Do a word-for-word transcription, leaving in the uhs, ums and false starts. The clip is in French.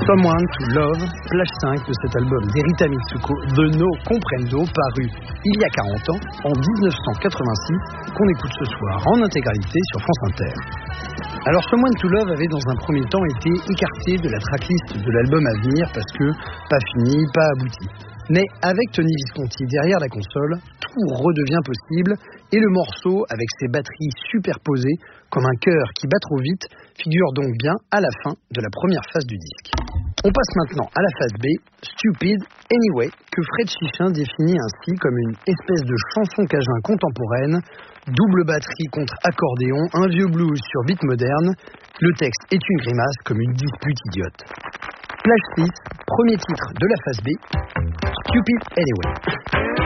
Someone to Love, plage cinq de cet album d'Erita Mitsuko, de No Comprendo, paru il y a quarante ans, en dix-neuf cent quatre-vingt-six, qu'on écoute ce soir en intégralité sur France Inter. Alors Someone to Love avait dans un premier temps été écarté de la tracklist de l'album à venir parce que pas fini, pas abouti. Mais avec Tony Visconti derrière la console, tout redevient possible et le morceau, avec ses batteries superposées comme un cœur qui bat trop vite, figure donc bien à la fin de la première phase du disque. On passe maintenant à la phase B, Stupid Anyway, que Fred Chichin définit ainsi comme une espèce de chanson cajun contemporaine, double batterie contre accordéon, un vieux blues sur beat moderne. Le texte est une grimace comme une dispute idiote. Plage six, premier titre de la phase B, Stupid Anyway.